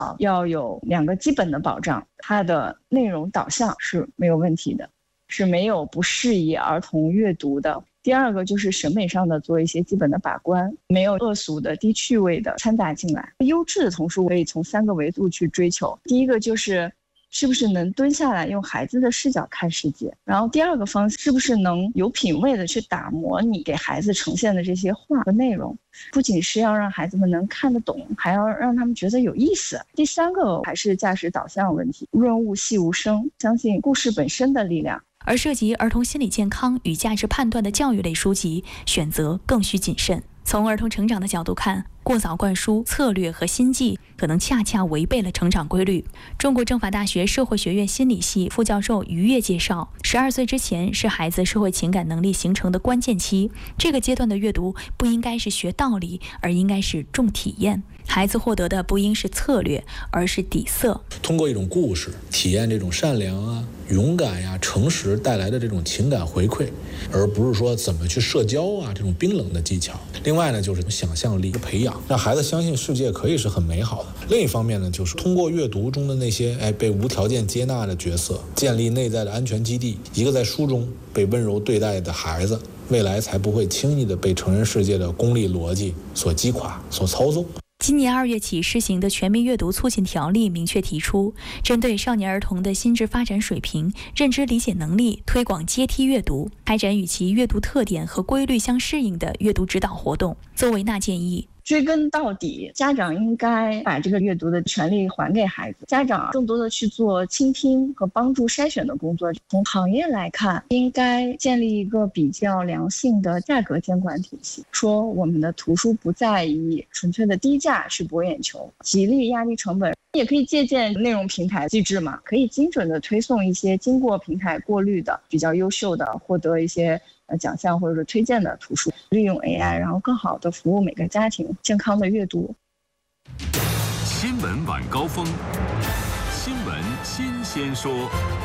要有2个基本的保障，它的内容导向是没有问题的，是没有不适宜儿童阅读的。第二个就是审美上的做一些基本的把关，没有恶俗的低趣味的掺杂进来。优质的童书可以从3个维度去追求，第一个就是是不是能蹲下来用孩子的视角看世界，然后第二个方式是不是能有品位的去打磨你给孩子呈现的这些话和内容，不仅是要让孩子们能看得懂，还要让他们觉得有意思。第3个还是价值导向问题，润物细无声，相信故事本身的力量。 而涉及儿童心理健康与价值判断的教育类书籍，选择更需谨慎。从儿童成长的角度看，过早灌输策略和心计，可能恰恰违背了成长规律。中国政法大学社会学院心理系副教授于越介绍，12岁之前是孩子社会情感能力形成的关键期，这个阶段的阅读不应该是学道理，而应该是重体验。孩子获得的不应是策略，而是底色。 通过一种故事体验这种善良啊、勇敢呀、诚实带来的这种情感回馈，而不是说怎么去社交啊这种冰冷的技巧。另外呢，就是想象力的培养，让孩子相信世界可以是很美好的。另一方面呢，就是通过阅读中的那些被无条件接纳的角色，建立内在的安全基地。一个在书中被温柔对待的孩子，未来才不会轻易的被成人世界的功利逻辑所击垮、所操纵。 今年2月起施行的全民阅读促进条例明确提出，针对少年儿童的心智发展水平、认知理解能力，推广阶梯阅读，开展与其阅读特点和规律相适应的阅读指导活动。邹维娜建议， 追根到底，家长应该把这个阅读的权利还给孩子，家长更多的去做倾听和帮助筛选的工作。从行业来看，应该建立一个比较良性的价格监管体系，说我们的图书不在意纯粹的低价去博眼球，极力压低成本。也可以借鉴内容平台机制嘛，可以精准的推送一些经过平台过滤的比较优秀的，获得一些奖项或者是推荐的图书，利用 AI 然后更好的服务每个家庭健康的阅读。 新闻晚高峰，新闻新鲜说。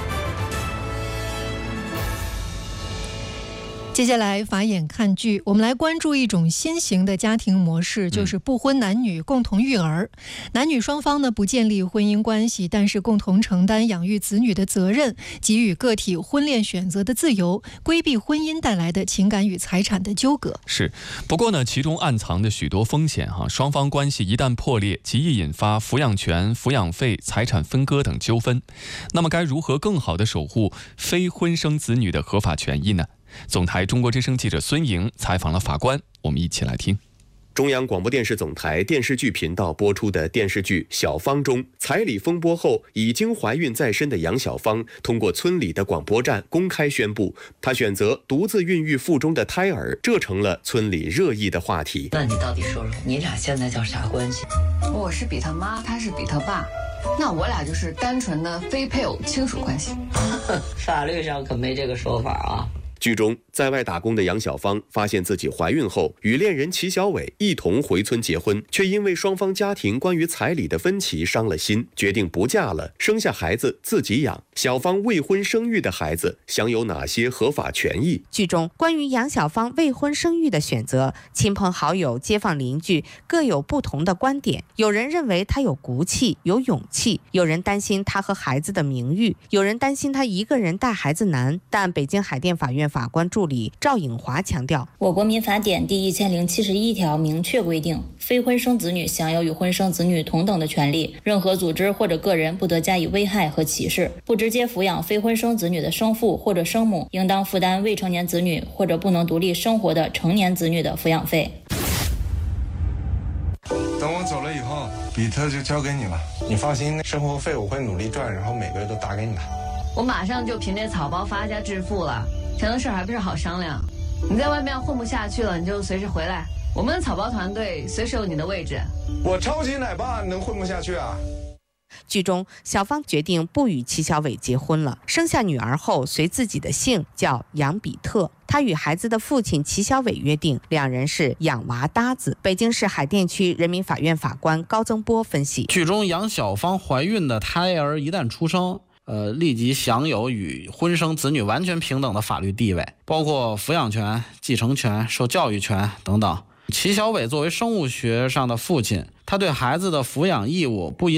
接下来法眼看剧，我们来关注一种新型的家庭模式，就是不婚男女共同育儿。男女双方呢不建立婚姻关系，但是共同承担养育子女的责任，给予个体婚恋选择的自由，规避婚姻带来的情感与财产的纠葛。 是，不过呢，其中暗藏着许多风险双方关系一旦破裂，极易引发抚养权、抚养费、财产分割等纠纷。那么该如何更好地守护非婚生子女的合法权益呢？总台中国之声记者孙莹采访了法官，我们一起来听。 中央广播电视总台电视剧频道播出的电视剧《小芳》中，彩礼风波后已经怀孕在身的杨小芳，通过村里的广播站公开宣布，她选择独自孕育腹中的胎儿，这成了村里热议的话题。 那你到底说说，你俩现在叫啥关系？ 我是比他妈，他是比他爸，那我俩就是单纯的非配偶亲属关系。 法律上可没这个说法啊。 剧中在外打工的杨小芳发现自己怀孕后，与恋人齐小伟一同回村结婚，却因为双方家庭关于彩礼的分歧伤了心，决定不嫁了，生下孩子自己养。小芳未婚生育的孩子享有哪些合法权益？ 剧中关于杨小芳未婚生育的选择，亲朋好友、街坊邻居各有不同的观点。有人认为她有骨气、有勇气，有人担心她和孩子的名誉，有人担心她一个人带孩子难。但北京海淀法院法官助理赵颖华强调， 我国民法典第1071条明确规定，非婚生子女享有与婚生子女同等的权利，任何组织或者个人不得加以危害和歧视。不直接抚养非婚生子女的生父或者生母，应当负担未成年子女或者不能独立生活的成年子女的抚养费。 等我走了以后，比特就交给你了，你放心，生活费我会努力赚，然后每个月都打给你的。 我马上就凭这草包发家致富了，钱的事还不是好商量。你在外面混不下去了，你就随时回来，我们草包团队随时有你的位置。 我超级奶爸能混不下去啊？ 剧中，小芳决定不与齐小伟结婚了，生下女儿后随自己的姓，叫杨比特。她与孩子的父亲齐小伟约定，两人是养娃搭子。北京市海淀区人民法院法官高增波分析， 剧中杨小芳怀孕的胎儿一旦出生，立即享有与婚生子女完全平等的法律地位，包括抚养权、继承权、受教育权等等。齐小伟作为生物学上的父亲，他对孩子的抚养义务不因